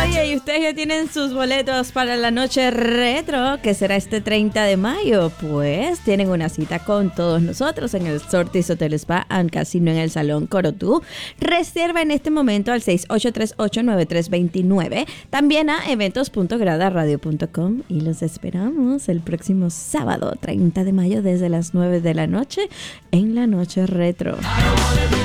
Oye, y ustedes ya tienen sus boletos para la noche retro, que será este 30 de mayo. Pues tienen una cita con todos nosotros en el Sortis Hotel Spa and Casino en el Salón Corotú. Reserva en este momento al 6838-9329. También a eventos.gradaradio.com. Y los esperamos el próximo sábado, 30 de mayo, desde las 9 de la noche, en la noche retro.